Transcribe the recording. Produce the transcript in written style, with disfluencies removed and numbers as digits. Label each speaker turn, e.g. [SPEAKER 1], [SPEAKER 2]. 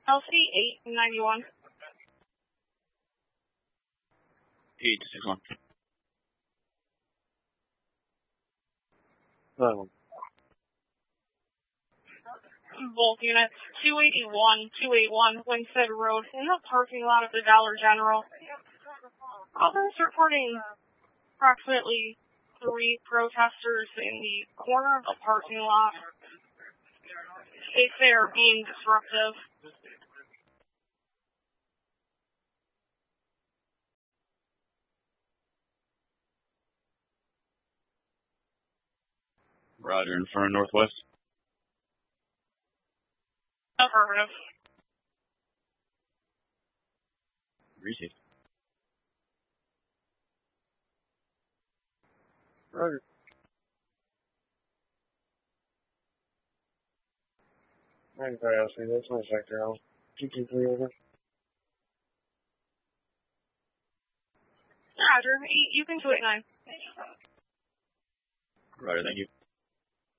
[SPEAKER 1] LC 891.
[SPEAKER 2] 861.
[SPEAKER 1] Both units, 281 Winsted Road, in the parking lot of the Dollar General. Others reporting approximately 3 protesters in the corner of the parking lot. They are being disruptive.
[SPEAKER 2] Roger, in front of Northwest.
[SPEAKER 1] Affirmative.
[SPEAKER 2] Received.
[SPEAKER 3] Roger. I'm sorry, LC, that's my sector. I'll keep you clear over.
[SPEAKER 1] Roger, you can 289.
[SPEAKER 2] Roger, thank you.